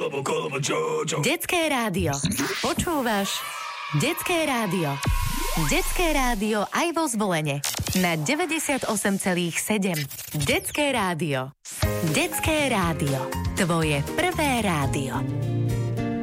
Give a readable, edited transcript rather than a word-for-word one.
Detské rádio. Počúvaš Detské rádio. Detské rádio aj vo Zvolene. Na 98,7. Detské rádio. Detské rádio. Tvoje prvé rádio.